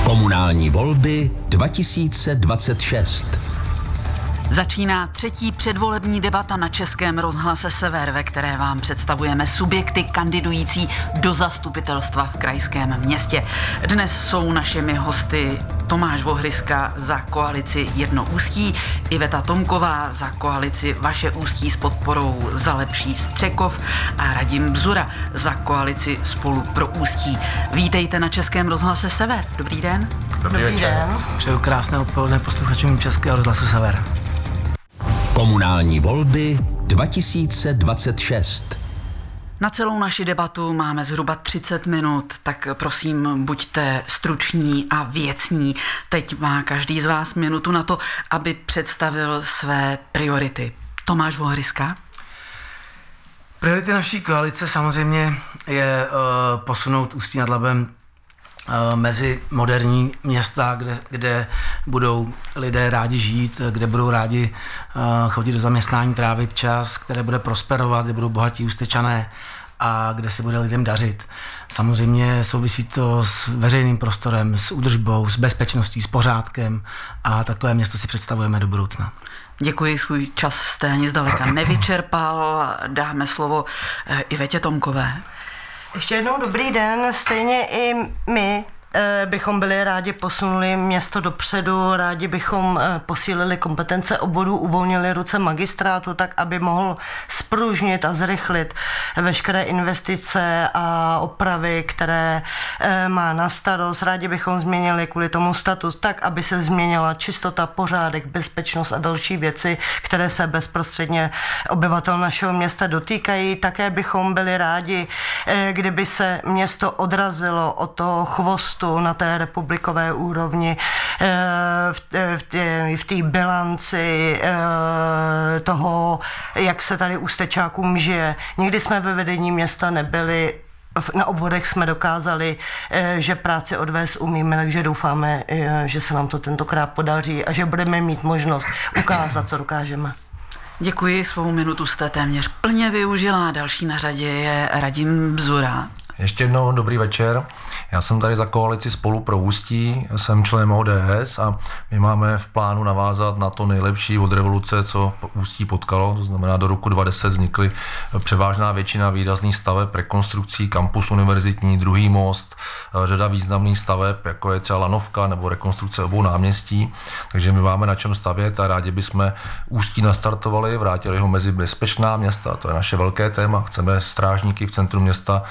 Komunální volby 2026. Začíná třetí předvolební debata na Českém rozhlase Sever, ve které vám představujeme subjekty kandidující do zastupitelstva v krajském městě. Dnes jsou našimi hosty Tomáš Vohryska za koalici Jedno Ústí, Iveta Tomková za koalici Vaše Ústí s podporou Za lepší Střekov a Radim Bzura za koalici Spolu pro Ústí. Vítejte na Českém rozhlase Sever. Dobrý den. Dobrý den. Přeju krásné odpoledne posluchačům Českého rozhlasu Sever. Komunální volby 2026. Na celou naši debatu máme zhruba 30 minut, tak prosím, buďte struční a věcní. Teď má každý z vás minutu na to, aby představil své priority. Tomáš Vohryska. Priority naší koalice samozřejmě je posunout Ústí nad Labem mezi moderní města, kde budou lidé rádi žít, kde budou rádi chodit do zaměstnání, trávit čas, které bude prosperovat, kde budou bohatí Ústečané a kde se bude lidem dařit. Samozřejmě souvisí to s veřejným prostorem, s údržbou, s bezpečností, s pořádkem a takové město si představujeme do budoucna. Děkuji, svůj čas jste ani zdaleka nevyčerpal. Dáme slovo Ivetě Tomkové. Ještě jednou dobrý den, stejně i my bychom byli rádi posunuli město dopředu, rádi bychom posílili kompetence obvodů, uvolnili ruce magistrátu tak, aby mohl zpružnit a zrychlit veškeré investice a opravy, které má na starost. Rádi bychom změnili kvůli tomu status tak, aby se změnila čistota, pořádek, bezpečnost a další věci, které se bezprostředně obyvatel našeho města dotýkají. Také bychom byli rádi, kdyby se město odrazilo od toho chvostu na té republikové úrovni, v té bilanci toho, jak se tady Ústečákům žije. Nikdy jsme ve vedení města nebyli, na obvodech jsme dokázali, že práci odvést umíme, takže doufáme, že se nám to tentokrát podaří a že budeme mít možnost ukázat, co dokážeme. Děkuji, svou minutu jste téměř plně využila. Další na řadě je Radim Bzura. Ještě jednou dobrý večer. Já jsem tady za koalici Spolu pro Ústí, jsem členem ODS a my máme v plánu navázat na to nejlepší od revoluce, co Ústí potkalo, to znamená do roku 2010 vznikly převážná většina výrazných staveb, rekonstrukcí, kampus univerzitní, druhý most, řada významných staveb, jako je třeba lanovka nebo rekonstrukce obou náměstí, takže my máme na čem stavět a rádi bychom Ústí nastartovali, vrátili ho mezi bezpečná města, to je naše velké téma, chceme strážníky v centru města